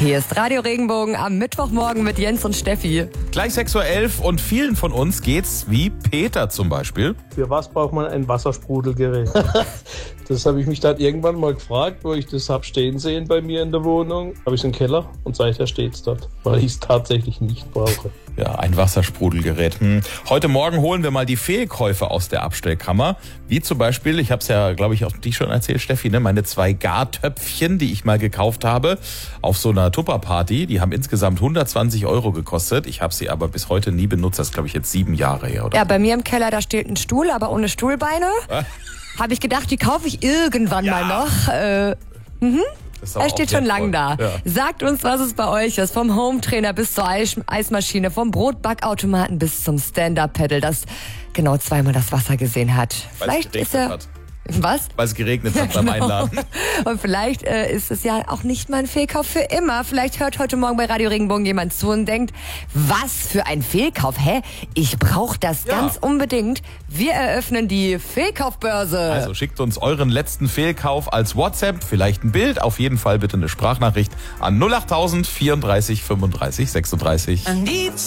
Hier ist Radio Regenbogen am Mittwochmorgen mit Jens und Steffi. Gleich 6:11 Uhr und vielen von uns geht's wie Peter zum Beispiel. Für was braucht man ein Wassersprudelgerät? Das habe ich mich dann irgendwann mal gefragt, wo ich das habe stehen sehen bei mir in der Wohnung. Habe ich es im Keller und seither steht es dort, weil ich es tatsächlich nicht brauche. Ja, ein Wassersprudelgerät. Heute Morgen holen wir mal die Fehlkäufe aus der Abstellkammer. Wie zum Beispiel, ich habe es ja, glaube ich, auch dich schon erzählt, Steffi, ne? Meine 2 Gartöpfchen, die ich mal gekauft habe auf so einer Tupperparty. Die haben insgesamt 120 € gekostet. Ich habe sie aber bis heute nie benutzt. Das ist, glaube ich, jetzt 7 Jahre her, oder? Ja, bei mir im Keller, da steht ein Stuhl, aber ohne Stuhlbeine. Habe ich gedacht, die kaufe ich irgendwann mal noch. Er steht schon lang da. Ja. Sagt uns, was es bei euch ist. Vom Hometrainer bis zur Eismaschine, vom Brotbackautomaten bis zum Stand-Up-Pedal, das genau zweimal das Wasser gesehen hat. Vielleicht ist er... Hat. Was? Weil es geregnet hat beim Einladen. Und vielleicht ist es ja auch nicht mal ein Fehlkauf für immer. Vielleicht hört heute Morgen bei Radio Regenbogen jemand zu und denkt, was für ein Fehlkauf? Ich brauche das ganz unbedingt. Wir eröffnen die Fehlkaufbörse. Also schickt uns euren letzten Fehlkauf als WhatsApp, vielleicht ein Bild, auf jeden Fall bitte eine Sprachnachricht an 08000 34 35 36.